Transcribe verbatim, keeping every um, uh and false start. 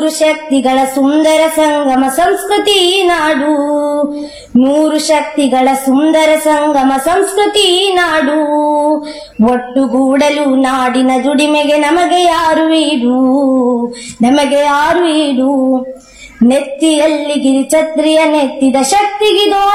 ಶಕ್ತಿಗಳ ಸುಂದರ ಸಂಗಮ ಸಂಸ್ಕೃತಿ ನಾಡು, ನೂರು ಶಕ್ತಿಗಳ ಸುಂದರ ಸಂಗಮ ಸಂಸ್ಕೃತಿ ನಾಡು. ಒಟ್ಟುಗೂಡಲು ನಾಡಿನ ದುಡಿಮೆಗೆ ನಮಗೆ ಯಾರು ಈಡು, ನಮಗೆ ಯಾರು ಈಡು. ನೆತ್ತಿಯಲ್ಲಿ ಗಿರಿಛತ್ರಿಯ ನೆತ್ತಿದ ಶಕ್ತಿಗಿದೋ